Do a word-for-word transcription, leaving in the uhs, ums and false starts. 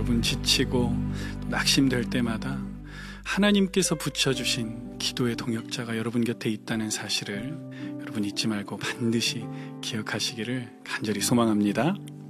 여러분 지치고 또 낙심될 때마다 하나님께서 붙여주신 기도의 동역자가 여러분 곁에 있다는 사실을 여러분 잊지 말고 반드시 기억하시기를 간절히 소망합니다.